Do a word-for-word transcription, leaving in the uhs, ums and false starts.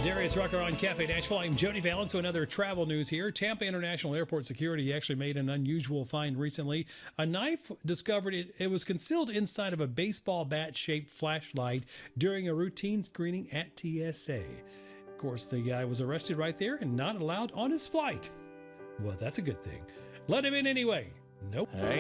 Darius Rucker on Cafe Nashville. I'm Jody Valen. So another travel news here. Tampa International Airport security actually made an unusual find recently. A knife discovered it, it was concealed inside of a baseball bat-shaped flashlight during a routine screening at T S A. Of course, the guy was arrested right there and not allowed on his flight. Well, that's a good thing. Let him in anyway. Nope. Hey.